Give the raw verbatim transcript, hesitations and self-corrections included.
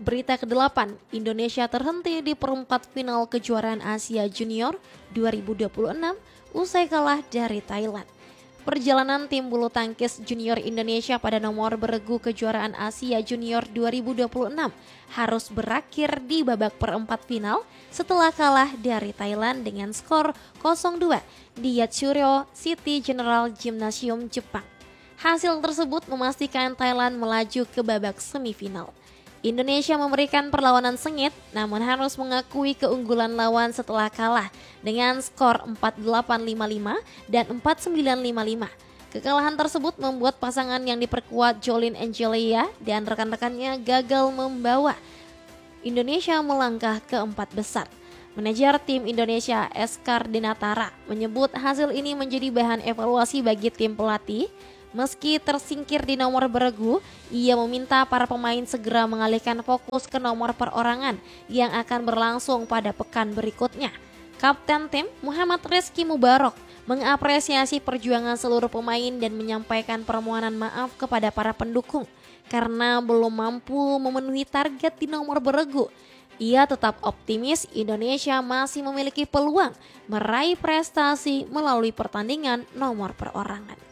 Berita kedelapan, Indonesia terhenti di perempat final kejuaraan Asia Junior dua ribu dua puluh enam usai kalah dari Thailand. Perjalanan tim bulu tangkis junior Indonesia pada nomor beregu kejuaraan Asia Junior dua ribu dua puluh enam harus berakhir di babak perempat final setelah kalah dari Thailand dengan skor nol dua di Yatsurio City General Gymnasium, Jepang. Hasil tersebut memastikan Thailand melaju ke babak semifinal. Indonesia memberikan perlawanan sengit, namun harus mengakui keunggulan lawan setelah kalah dengan skor empat delapan lima lima dan empat sembilan lima lima. Kekalahan tersebut membuat pasangan yang diperkuat Jolin Angelia dan rekan-rekannya gagal membawa Indonesia melangkah ke empat besar. Manajer tim Indonesia Eskar Dinatara menyebut hasil ini menjadi bahan evaluasi bagi tim pelatih. Meski tersingkir di nomor beregu, ia meminta para pemain segera mengalihkan fokus ke nomor perorangan yang akan berlangsung pada pekan berikutnya. Kapten tim Muhammad Rizky Mubarok mengapresiasi perjuangan seluruh pemain dan menyampaikan permohonan maaf kepada para pendukung karena belum mampu memenuhi target di nomor beregu. Ia tetap optimis Indonesia masih memiliki peluang meraih prestasi melalui pertandingan nomor perorangan.